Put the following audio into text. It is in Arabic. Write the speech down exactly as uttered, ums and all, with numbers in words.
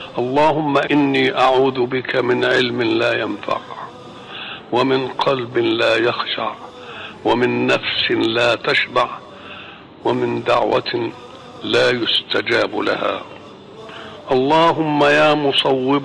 اللهم إني أعوذ بك من علم لا ينفع، ومن قلب لا يخشع، ومن نفس لا تشبع، ومن دعوة لا يستجاب لها. اللهم يا مصوب